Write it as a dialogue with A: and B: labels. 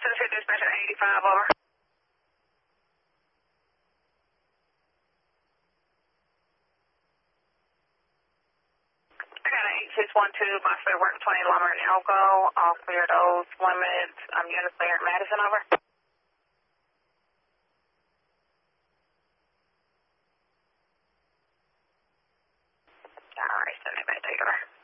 A: Citizen Dispatcher 85, over. I got an 8612, my fair work 20 Lumber and Elko. I'll clear those limits. Unit clear at Madison, over. Alright, send it back to you, over.